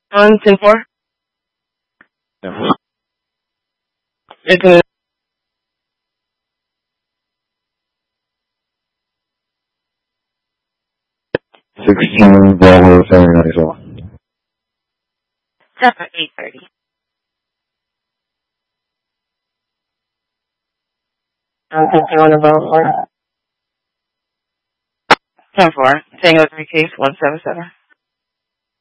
On 10-4. Yeah. It's a 16 Bravo 794. Stop at 8:30. You want to vote or 10-4. Tango 3 case 177.